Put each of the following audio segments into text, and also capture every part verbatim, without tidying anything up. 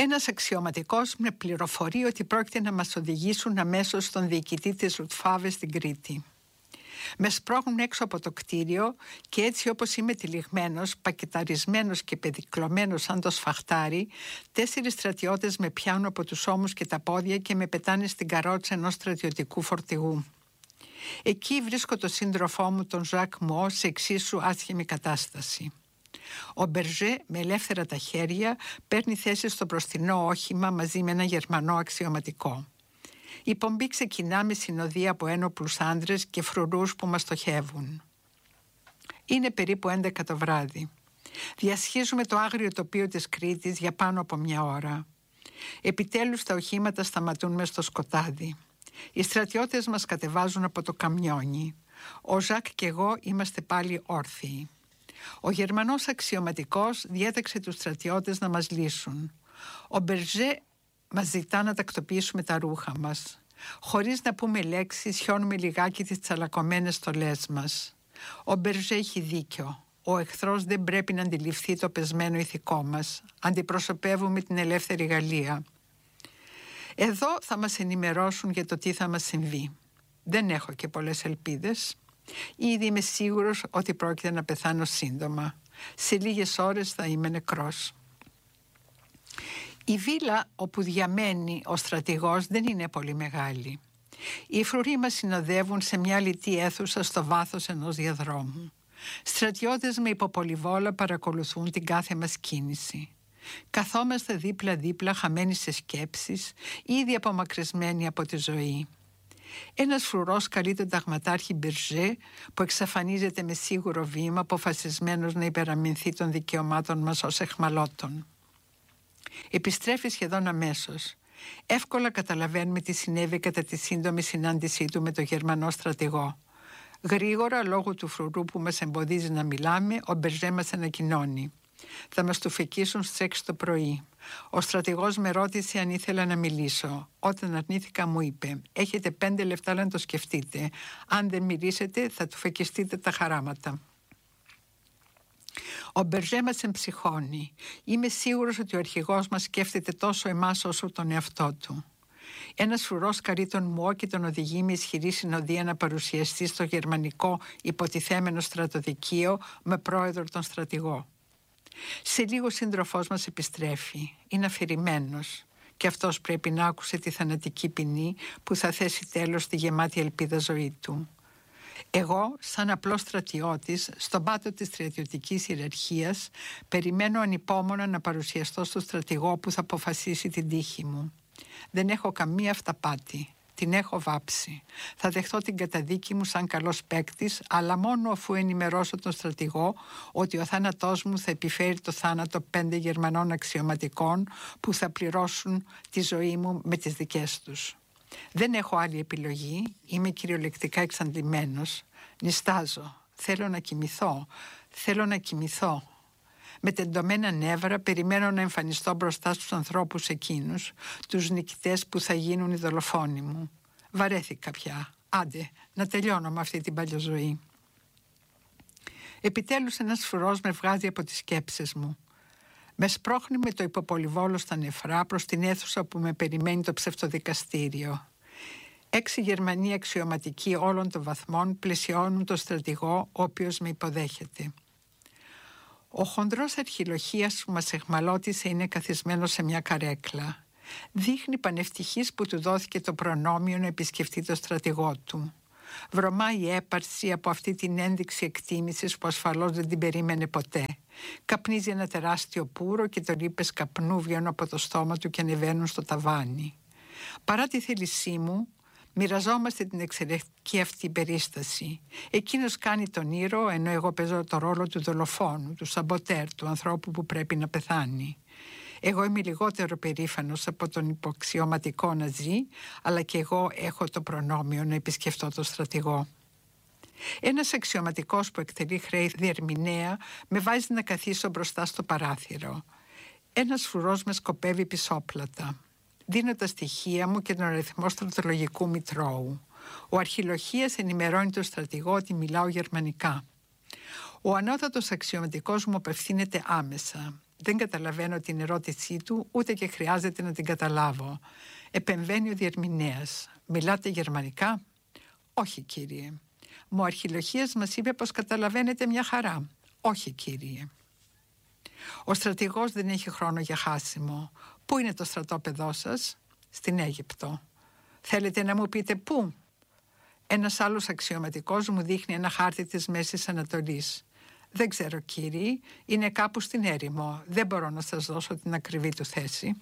Ένας αξιωματικός με πληροφορεί ότι πρόκειται να μας οδηγήσουν αμέσως στον διοικητή της Λουτφάβε στην Κρήτη. Με σπρώχνουν έξω από το κτίριο και έτσι όπως είμαι τυλιγμένος, πακεταρισμένος και πεδικλωμένος σαν το σφαχτάρι, τέσσερις στρατιώτες με πιάνουν από τους ώμους και τα πόδια και με πετάνε στην καρότσα ενός στρατιωτικού φορτηγού. Εκεί βρίσκω τον σύντροφό μου, τον Ζακ Μου, σε εξίσου άσχημη κατάσταση. Ο Μπερζέ με ελεύθερα τα χέρια παίρνει θέση στο μπροστινό όχημα μαζί με ένα Γερμανό αξιωματικό. Η πομπή ξεκινά με συνοδεία από ένοπλους άντρες και φρουρούς που μας στοχεύουν. Είναι περίπου έντεκα το βράδυ. Διασχίζουμε το άγριο τοπίο της Κρήτης για πάνω από μια ώρα. Επιτέλους τα οχήματα σταματούν μες στο σκοτάδι. Οι στρατιώτες μας κατεβάζουν από το καμιόνι. Ο Ζακ και εγώ είμαστε πάλι όρθιοι. Ο Γερμανός αξιωματικός διέταξε τους στρατιώτες να μας λύσουν. Ο Μπερζέ μας ζητά να τακτοποιήσουμε τα ρούχα μας. Χωρίς να πούμε λέξη, σιώνουμε λιγάκι τις τσαλακωμένες στολές μας. Ο Μπερζέ έχει δίκιο. Ο εχθρός δεν πρέπει να αντιληφθεί το πεσμένο ηθικό μας. Αντιπροσωπεύουμε την ελεύθερη Γαλλία. Εδώ θα μας ενημερώσουν για το τι θα μας συμβεί. Δεν έχω και πολλές ελπίδες. Ήδη είμαι σίγουρος ότι πρόκειται να πεθάνω σύντομα. Σε λίγες ώρες θα είμαι νεκρός. Η βίλα όπου διαμένει ο στρατηγός δεν είναι πολύ μεγάλη. Οι φρουροί μας συνοδεύουν σε μια λιτή αίθουσα στο βάθος ενός διαδρόμου. Στρατιώτες με υποπολιβόλα παρακολουθούν την κάθε μας κίνηση. Καθόμαστε δίπλα-δίπλα χαμένοι σε σκέψεις, ήδη απομακρυσμένοι από τη ζωή. Ένας φρουρός καλεί τον ταγματάρχη Μπερζέ που εξαφανίζεται με σίγουρο βήμα, αποφασισμένος να υπεραμεινθεί των δικαιωμάτων μας ως εχμαλώτων. Επιστρέφει σχεδόν αμέσως. Εύκολα καταλαβαίνουμε τι συνέβη κατά τη σύντομη συνάντησή του με τον Γερμανό στρατηγό. Γρήγορα, λόγω του φρουρού που μας εμποδίζει να μιλάμε, ο Μπερζέ μας ανακοινώνει. Θα μας του φεκίσουν στις έξι το πρωί. Ο στρατηγός με ρώτησε αν ήθελα να μιλήσω. Όταν αρνήθηκα μου είπε: έχετε πέντε λεπτά να το σκεφτείτε. Αν δεν μιλήσετε θα του φεκιστείτε τα χαράματα. Ο Μπερζέ μας εμψυχώνει. Είμαι σίγουρος ότι ο αρχηγός μας σκέφτεται τόσο εμάς όσο τον εαυτό του. Ένας φρουρός καλεί τον Μουό και τον οδηγεί με ισχυρή συνοδεία να παρουσιαστεί στο γερμανικό υποτιθέμενο στρατοδικείο με πρόεδρο τον στρατηγό. Σε λίγο ο σύντροφός μας επιστρέφει. Είναι αφηρημένος και αυτός πρέπει να άκουσε τη θανατική ποινή που θα θέσει τέλος στη γεμάτη ελπίδα ζωή του. Εγώ, σαν απλός στρατιώτης, στον πάτο της στρατιωτικής ιεραρχίας, περιμένω ανυπόμονα να παρουσιαστώ στο στρατηγό που θα αποφασίσει την τύχη μου. Δεν έχω καμία αυταπάτη. Την έχω βάψει. Θα δεχτώ την καταδίκη μου σαν καλός παίκτης, αλλά μόνο αφού ενημερώσω τον στρατηγό ότι ο θάνατός μου θα επιφέρει το θάνατο πέντε Γερμανών αξιωματικών που θα πληρώσουν τη ζωή μου με τις δικές τους. Δεν έχω άλλη επιλογή, είμαι κυριολεκτικά εξαντλημένος. Νιστάζω, θέλω να κοιμηθώ, θέλω να κοιμηθώ. Με τεντωμένα νεύρα περιμένω να εμφανιστώ μπροστά στους ανθρώπους εκείνους, τους νικητές που θα γίνουν οι δολοφόνοι μου. Βαρέθηκα πια. Άντε, να τελειώνω με αυτή την παλιοζωή. Επιτέλους ένας φρουρός με βγάζει από τις σκέψεις μου. Με σπρώχνει με το υποπολιβόλο στα νεφρά προς την αίθουσα που με περιμένει το ψευτοδικαστήριο. Έξι Γερμανοί αξιωματικοί όλων των βαθμών πλαισιώνουν τον στρατηγό, ο οποίος με υποδέχεται. Ο χοντρός αρχιλοχίας που μας εχμαλώτησε είναι καθισμένος σε μια καρέκλα. Δείχνει πανευτυχής που του δόθηκε το προνόμιο να επισκεφτεί το στρατηγό του. Βρωμάει έπαρση από αυτή την ένδειξη εκτίμησης που ασφαλώς δεν την περίμενε ποτέ. Καπνίζει ένα τεράστιο πουρο και το ρήπες καπνού βγαίνουν από το στόμα του και ανεβαίνουν στο ταβάνι. Παρά τη θέλησή μου, μοιραζόμαστε την εξαιρετική αυτή περίσταση. Εκείνος κάνει τον ήρωο, ενώ εγώ παίζω το ρόλο του δολοφόνου, του σαμποτέρ, του ανθρώπου που πρέπει να πεθάνει. Εγώ είμαι λιγότερο περήφανος από τον υποαξιωματικό να ζει, αλλά και εγώ έχω το προνόμιο να επισκεφτώ τον στρατηγό. Ένας αξιωματικός που εκτελεί χρέη διερμηνέα με βάζει να καθίσω μπροστά στο παράθυρο. Ένας φρουρός με σκοπεύει πισόπλατα. Δίνω τα στοιχεία μου και τον αριθμό στρατολογικού μητρώου. Ο αρχιλοχίας ενημερώνει τον στρατηγό ότι μιλάω γερμανικά. Ο ανώτατος αξιωματικός μου απευθύνεται άμεσα. Δεν καταλαβαίνω την ερώτησή του, ούτε και χρειάζεται να την καταλάβω. Επεμβαίνει ο διερμηνέας. Μιλάτε γερμανικά? Όχι, κύριε. Μου αρχιλοχίας μας είπε πως καταλαβαίνετε μια χαρά. Όχι, κύριε. Ο στρατηγός δεν έχει χρόνο για χάσιμο. Πού είναι το στρατόπεδό σας? Στην Αίγυπτο. Θέλετε να μου πείτε πού? Ένας άλλος αξιωματικός μου δείχνει ένα χάρτη της Μέσης Ανατολής. Δεν ξέρω, κύριε, είναι κάπου στην έρημο. Δεν μπορώ να σας δώσω την ακριβή του θέση.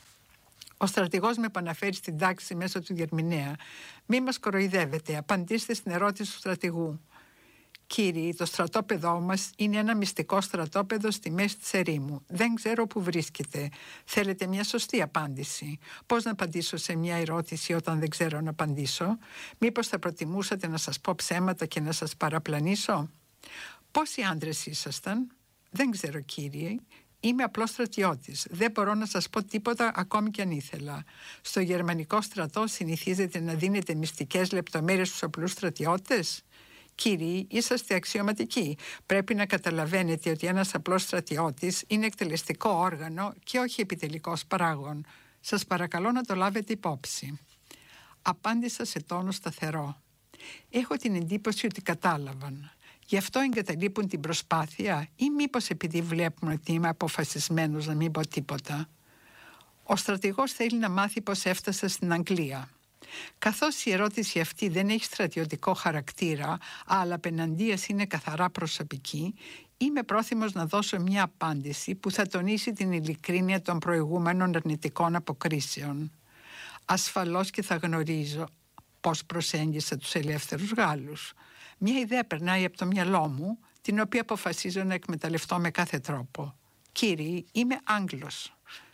Ο στρατηγός με επαναφέρει στην τάξη μέσω του διερμηνέα. Μη μας κοροϊδεύετε, απαντήστε στην ερώτηση του στρατηγού. Κύριε, το στρατόπεδό μας είναι ένα μυστικό στρατόπεδο στη μέση της ερήμου. Δεν ξέρω που βρίσκεται. Θέλετε μια σωστή απάντηση. Πώς να απαντήσω σε μια ερώτηση όταν δεν ξέρω να απαντήσω? Μήπως θα προτιμούσατε να σας πω ψέματα και να σας παραπλανήσω? Πόσοι άντρες ήσασταν? Δεν ξέρω, κύριε. Είμαι απλός στρατιώτης. Δεν μπορώ να σας πω τίποτα ακόμη κι αν ήθελα. Στο γερμανικό στρατό συνηθίζετε να δίνετε μυστικές λεπτομέρειες στους απλούς στρατιώτες? Κύριοι, είσαστε αξιωματικοί. Πρέπει να καταλαβαίνετε ότι ένας απλός στρατιώτης είναι εκτελεστικό όργανο και όχι επιτελικός παράγων. Σας παρακαλώ να το λάβετε υπόψη. Απάντησα σε τόνο σταθερό. Έχω την εντύπωση ότι κατάλαβαν. Γι' αυτό εγκαταλείπουν την προσπάθεια ή μήπως επειδή βλέπουν ότι είμαι αποφασισμένος να μην πω τίποτα? Ο στρατηγός θέλει να μάθει πώς έφτασα στην Αγγλία. Καθώς η ερώτηση αυτή δεν έχει στρατιωτικό χαρακτήρα, αλλά απεναντίας είναι καθαρά προσωπική, είμαι πρόθυμος να δώσω μια απάντηση που θα τονίσει την ειλικρίνεια των προηγούμενων αρνητικών αποκρίσεων. Ασφαλώς και θα γνωρίζω πώς προσέγγισα τους ελεύθερους Γάλλους. Μια ιδέα περνάει από το μυαλό μου, την οποία αποφασίζω να εκμεταλλευτώ με κάθε τρόπο. Κύριοι, είμαι Άγγλος.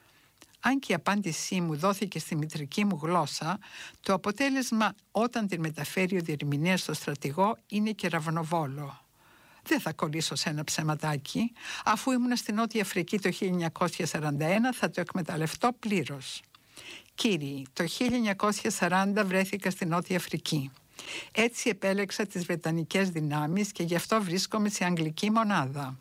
Αν και η απάντησή μου δόθηκε στη μητρική μου γλώσσα, το αποτέλεσμα όταν την μεταφέρει ο διερμηνέας στο στρατηγό είναι κεραυνοβόλο. Δεν θα κολλήσω σε ένα ψεματάκι. Αφού ήμουν στην Νότια Αφρική το χίλια εννιακόσια σαράντα ένα θα το εκμεταλλευτώ πλήρως. Κύριοι, το χίλια εννιακόσια σαράντα βρέθηκα στην Νότια Αφρική. Έτσι επέλεξα τις βρετανικές δυνάμεις και γι' αυτό βρίσκομαι σε αγγλική μονάδα.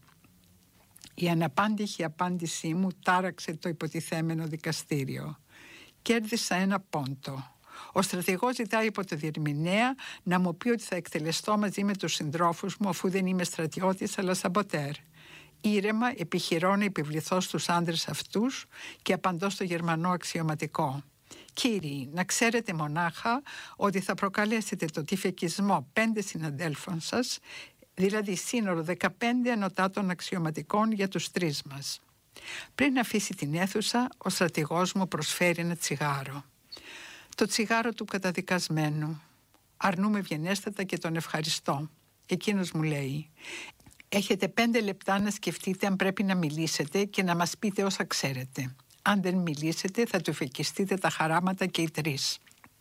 Η αναπάντηχη απάντησή μου τάραξε το υποτιθέμενο δικαστήριο. Κέρδισα ένα πόντο. Ο στρατηγός ζητάει από το διερμηνέα να μου πει ότι θα εκτελεστώ μαζί με τους συντρόφους μου, αφού δεν είμαι στρατιώτης αλλά σαμποτέρ. Ήρεμα επιχειρώ να επιβληθώ στους άντρες αυτούς και απαντώ στο γερμανό αξιωματικό. Κύριοι, να ξέρετε μονάχα ότι θα προκαλέσετε το τυφεκισμό πέντε συναντέλφων σας, δηλαδή σύνολο δεκαπέντε ανωτάτων αξιωματικών για τους τρεις μας. Πριν αφήσει την αίθουσα, ο στρατηγός μου προσφέρει ένα τσιγάρο. Το τσιγάρο του καταδικασμένου. Αρνούμε ευγενέστατα και τον ευχαριστώ. Εκείνος μου λέει: έχετε πέντε λεπτά να σκεφτείτε αν πρέπει να μιλήσετε και να μας πείτε όσα ξέρετε. Αν δεν μιλήσετε θα του φεκιστείτε τα χαράματα και οι τρεις.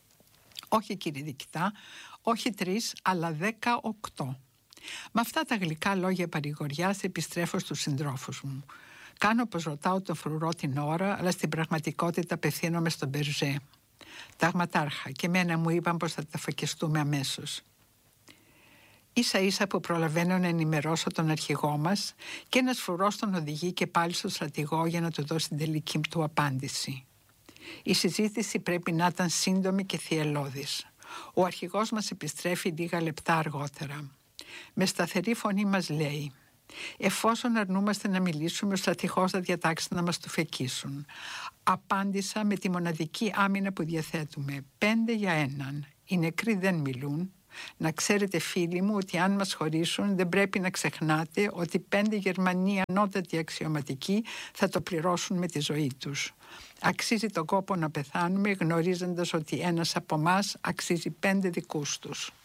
Όχι, κύριε διοικητά, όχι τρεις αλλά δέκα-οκτώ. Με αυτά τα γλυκά λόγια παρηγοριάς επιστρέφω στους συντρόφους μου. Κάνω πως ρωτάω τον φρουρό την ώρα, αλλά στην πραγματικότητα απευθύνομαι στον Μπερζέ. Ταγματάρχα, και μένα μου είπαν πως θα τα φακιστούμε αμέσως. Ίσα ίσα που προλαβαίνω να ενημερώσω τον αρχηγό μας και ένας φρουρός τον οδηγεί και πάλι στο στρατηγό για να του δώσει την τελική του απάντηση. Η συζήτηση πρέπει να ήταν σύντομη και θυελλώδης. Ο αρχηγός μας επιστρέφει λίγα λεπτά αργότερα. Με σταθερή φωνή μας λέει: εφόσον αρνούμαστε να μιλήσουμε, ο στρατηγός θα διατάξει να μας του φεκίσουν. Απάντησα με τη μοναδική άμυνα που διαθέτουμε, πέντε για έναν. Οι νεκροί δεν μιλούν. Να ξέρετε, φίλοι μου, ότι αν μας χωρίσουν δεν πρέπει να ξεχνάτε ότι πέντε Γερμανοί ανώτατοι αξιωματικοί θα το πληρώσουν με τη ζωή τους. Αξίζει τον κόπο να πεθάνουμε γνωρίζοντας ότι ένας από εμάς αξίζει πέντε δικούς τους.